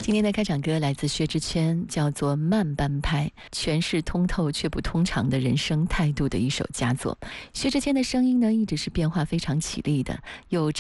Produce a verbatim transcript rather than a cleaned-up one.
今天的开场歌来自薛之谦，叫做《慢半拍》，诠释通透却不通常的人生态度的一首佳作。薛之谦的声音呢，一直是变化非常绮丽的，有